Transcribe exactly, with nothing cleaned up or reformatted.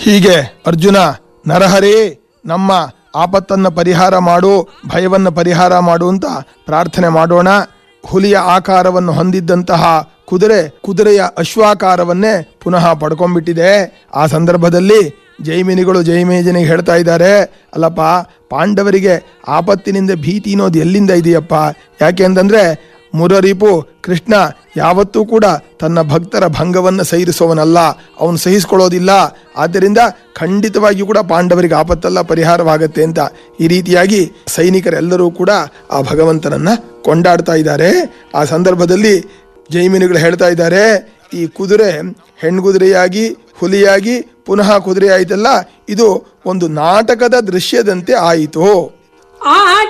ಹೀಗೆ ಅರ್ಜುನ, ನರಹರಿ ನಮ್ಮ ಆಪತ್ತನ್ನ ಪರಿಹಾರ ಮಾಡು, ಭಯವನ್ನ ಪರಿಹಾರ ಮಾಡು ಅಂತ ಪ್ರಾರ್ಥನೆ ಮಾಡೋಣ. ಹುಲಿಯ ಆಕಾರವನ್ನು ಹೊಂದಿದ್ದಂತಹ ಕುದುರೆ ಕುದುರೆಯ ಅಶ್ವಾಕಾರವನ್ನೇ ಪುನಃ ಪಡ್ಕೊಂಡ್ಬಿಟ್ಟಿದೆ. ಆ ಸಂದರ್ಭದಲ್ಲಿ ಜೈಮಿನಿಗಳು ಜೈಮೇಜನಿಗೆ ಹೇಳ್ತಾ ಇದ್ದಾರೆ, ಅಲ್ಲಪ್ಪ ಪಾಂಡವರಿಗೆ ಆಪತ್ತಿನಿಂದ ಭೀತಿ ಅನ್ನೋದು ಎಲ್ಲಿಂದ ಇದೆಯಪ್ಪ? ಯಾಕೆ ಅಂತಂದ್ರೆ ಮುರರಿಪು ಕೃಷ್ಣ ಯಾವತ್ತೂ ಕೂಡ ತನ್ನ ಭಕ್ತರ ಭಂಗವನ್ನು ಸಹಿಸೋವನಲ್ಲ, ಅವನು ಸಹಿಸ್ಕೊಳ್ಳೋದಿಲ್ಲ. ಆದ್ದರಿಂದ ಖಂಡಿತವಾಗಿಯೂ ಕೂಡ ಪಾಂಡವರಿಗೆ ಆಪತ್ತೆಲ್ಲ ಪರಿಹಾರವಾಗತ್ತೆ ಅಂತ ಈ ರೀತಿಯಾಗಿ ಸೈನಿಕರೆಲ್ಲರೂ ಕೂಡ ಆ ಭಗವಂತನನ್ನ ಕೊಂಡಾಡ್ತಾ ಇದ್ದಾರೆ. ಆ ಸಂದರ್ಭದಲ್ಲಿ ಜೈಮಿನಿಗಳು ಹೇಳ್ತಾ ಇದ್ದಾರೆ, ಈ ಕುದುರೆ ಹೆಣ್ಗುದುರೆಯಾಗಿ ಹುಲಿಯಾಗಿ ಪುನಃ ಕುದುರೆ ಆಯಿತಲ್ಲ, ಇದು ಒಂದು ನಾಟಕದ ದೃಶ್ಯದಂತೆ ಆಯಿತು.